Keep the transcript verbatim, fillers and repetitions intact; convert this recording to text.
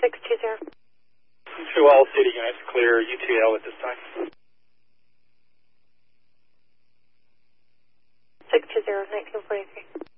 six two zero. To all city units, clear U T L at this time. six two zero, nineteen forty-three.